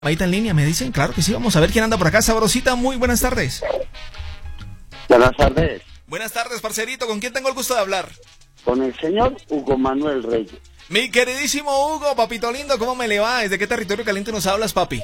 Ahí está en línea, me dicen, claro que sí, vamos a ver quién anda por acá. Sabrosita, muy buenas tardes. Buenas tardes. Buenas tardes, parcerito, ¿con quién tengo el gusto de hablar? Con el señor Hugo Manuel Reyes. Mi queridísimo Hugo, papito lindo, ¿cómo me le va? ¿Desde qué territorio caliente nos hablas, papi?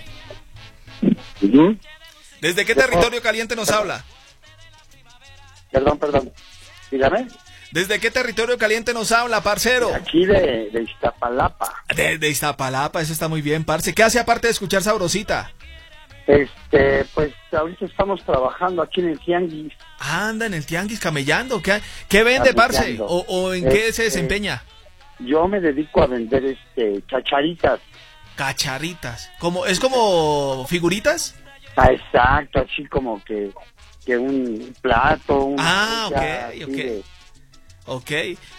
¿Desde qué territorio caliente nos habla? Perdón. Dígame. ¿Desde qué territorio caliente nos habla, parcero? Aquí de Iztapalapa. De Iztapalapa, eso está muy bien, parce. ¿Qué hace aparte de escuchar Sabrosita? Pues ahorita estamos trabajando aquí en el Tianguis. Anda, en el Tianguis camellando. ¿Qué vende, parce? ¿O en qué se desempeña? Yo me dedico a vender chacharitas. Cacharitas. ¿Es como figuritas? Ah, exacto, así como que un plato. Ok,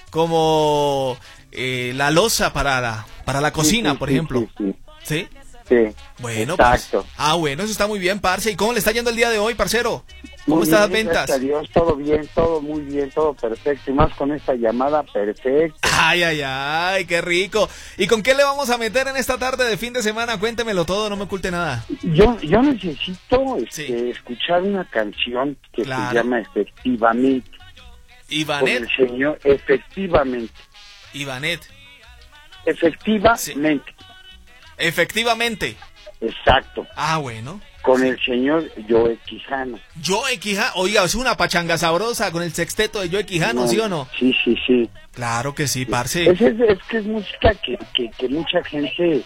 como la loza para la cocina, por ejemplo. ¿Sí? Sí. Bueno, exacto. Pues. Bueno, eso está muy bien, parce. ¿Y cómo le está yendo el día de hoy, parcero? ¿Cómo están las ventas? Gracias a Dios, todo bien, todo muy bien, todo perfecto. Y más con esta llamada perfecta. Ay, qué rico. ¿Y con qué le vamos a meter en esta tarde de fin de semana? Cuéntemelo todo, no me oculte nada. Yo necesito escuchar una canción que se llama Efectivamente. ¿Ivanet? Con el señor, efectivamente. ¿Ivanet? Efectivamente. Sí. Efectivamente. Exacto. Bueno. Con el señor Joe Quijano. Joe Quijano, oiga, es una pachanga sabrosa con el sexteto de Joe Quijano, ¿sí o no? Sí. Claro que sí, parce. Es que es música que mucha gente,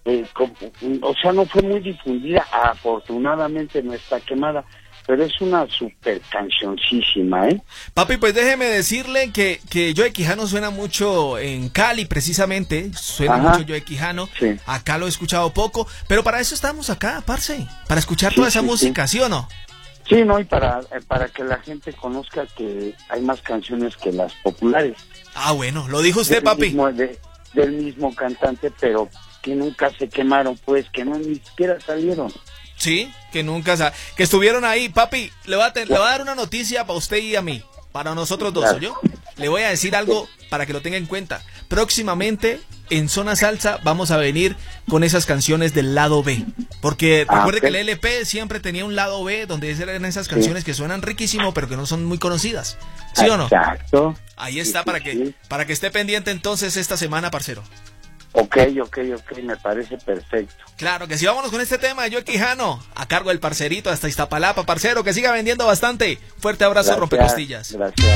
no fue muy difundida, afortunadamente no está quemada. Pero es una super cancioncísima, ¿eh? Papi, pues déjeme decirle que Joe Quijano suena mucho en Cali, precisamente. Suena mucho Joe Quijano. Sí. Acá lo he escuchado poco. Pero para eso estamos acá, parce. Para escuchar toda esa música, ¿sí o no? Sí, no, y para que la gente conozca que hay más canciones que las populares. Bueno, lo dijo usted, papi. Del mismo cantante, pero que nunca se quemaron, pues, que ni siquiera salieron. Sí, que estuvieron ahí. Papi, le voy a dar una noticia para usted y a mí, para nosotros dos, ¿oyó? Le voy a decir algo para que lo tenga en cuenta. Próximamente, en Zona Salsa, vamos a venir con esas canciones del lado B. Porque recuerde que el LP siempre tenía un lado B, donde eran esas canciones que suenan riquísimo, pero que no son muy conocidas. ¿Sí o no? Exacto. Ahí está, para que esté pendiente entonces esta semana, parcero. Ok, me parece perfecto. Claro que sí, vámonos con este tema de Joe Quijano, a cargo del parcerito hasta Iztapalapa, parcero, que siga vendiendo bastante. Fuerte abrazo, rompecostillas. Gracias.